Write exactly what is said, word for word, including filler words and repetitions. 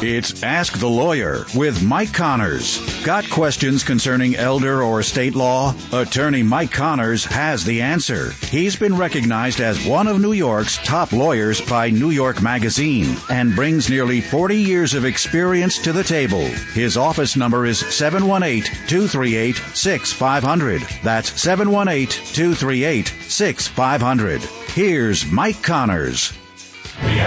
It's Ask the Lawyer with Mike Connors. Got questions concerning elder or estate law? Attorney Mike Connors has the answer. He's been recognized as one of New York's top lawyers by New York Magazine and brings nearly forty years of experience to the table. His office number is seven one eight, two three eight, six five zero zero. That's seven one eight, two three eight, six five zero zero. Here's Mike Connors.